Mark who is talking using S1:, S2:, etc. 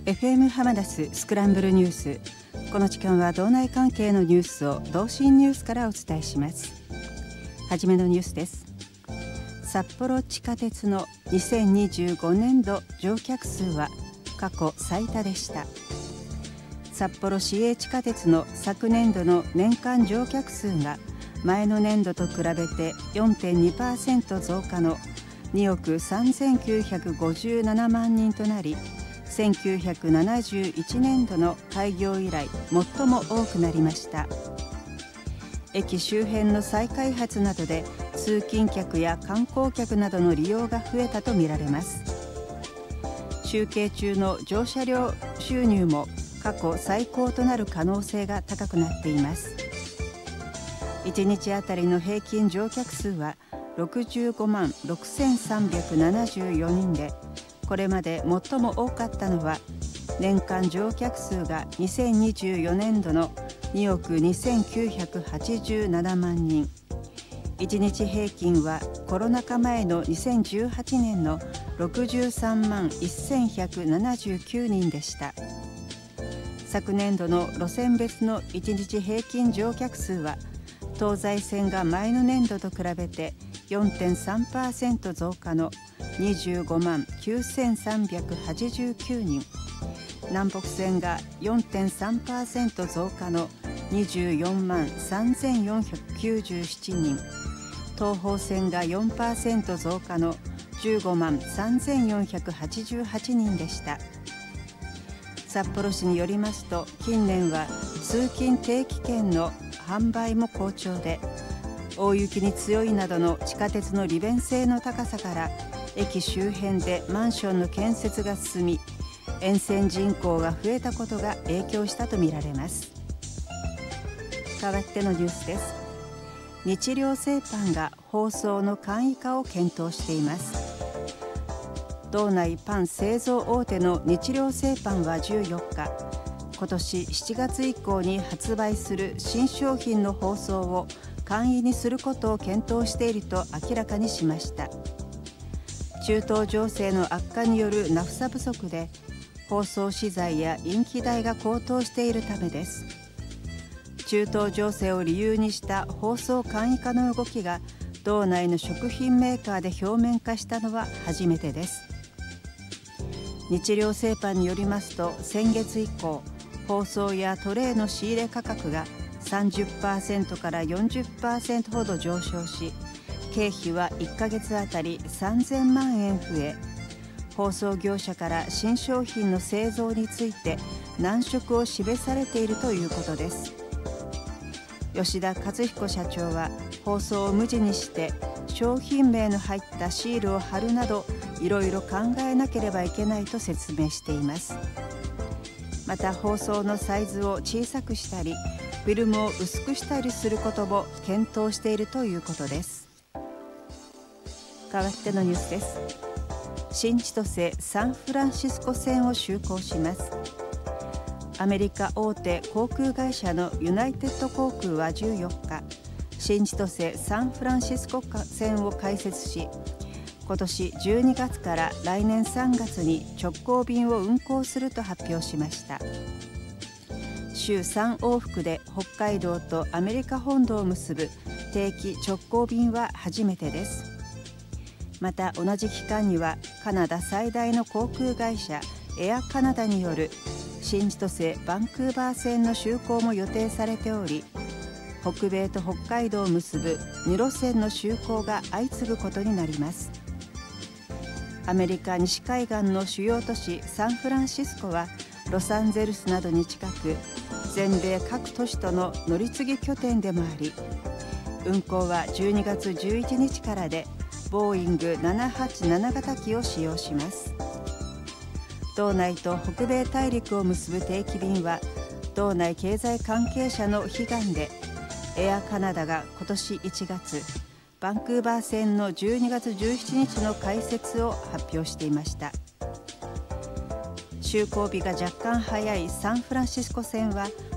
S1: FM ハマダススクランブルニュース。この時間は道内関係のニュースを同心ニュースからお伝えします。はじめのニュースです。札幌地下鉄の2025年度乗客数は過去最多でした。札幌市営地下鉄の昨年度の年間乗客数が前の年度と比べて 4.2% 増加の2億3957万人となり、1971年度の開業以来最も多くなりました。駅周辺の再開発などで通勤客や観光客などの利用が増えたとみられます。集計中の乗車料収入も過去最高となる可能性が高くなっています。1日あたりの平均乗客数は65万6374人で、これまで最も多かったのは年間乗客数が2024年度の2億2987万人、1日平均はコロナ禍前の2018年の63万1179人でした。昨年度の路線別の1日平均乗客数は東西線が前の年度と比べて 4.3% 増加の25万9389人、南北線が 4.3% 増加の24万3497人、東方線が 4% 増加の15万3488人でした。札幌市によりますと、近年は通勤定期券の販売も好調で、大雪に強いなどの地下鉄の利便性の高さから駅周辺でマンションの建設が進み、沿線人口が増えたことが影響したとみられます。代わってのニュースです。日糧製パンが包装の簡易化を検討しています。道内パン製造大手の日糧製パンは14日、今年7月以降に発売する新商品の包装を簡易にすることを検討していると明らかにしました。中東情勢の悪化によるナフサ不足で包装資材やインキ代が高騰しているためです。中東情勢を理由にした包装簡易化の動きが道内の食品メーカーで表面化したのは初めてです。日糧製パンによりますと、先月以降包装やトレーの仕入れ価格が 30% から 40% ほど上昇し、経費は1ヶ月あたり3000万円増え、包装業者から新商品の製造について難色を示されているということです。吉田和彦社長は、包装を無地にして商品名の入ったシールを貼るなどいろいろ考えなければいけないと説明しています。また包装のサイズを小さくしたりフィルムを薄くしたりすることも検討しているということです。代わってのニュースです。新千歳サンフランシスコ線を就航します。アメリカ大手航空会社のユナイテッド航空は14日、新千歳サンフランシスコ線を開設し、今年12月から来年3月に直行便を運航すると発表しました。週3往復で北海道とアメリカ本土を結ぶ定期直行便は初めてです。また同じ期間にはカナダ最大の航空会社エアカナダによる新千歳バンクーバー線の就航も予定されており、北米と北海道を結ぶ2路線の就航が相次ぐことになります。アメリカ西海岸の主要都市サンフランシスコはロサンゼルスなどに近く、全米各都市との乗り継ぎ拠点でもあり、運航は12月11日からでボーイング787型機を使用します。道内と北米大陸を結ぶ定期便は道内経済関係者の悲願で、エアカナダが今年1月バンクーバー線の12月17日の開設を発表していました。就航日が若干早いサンフランシスコ線は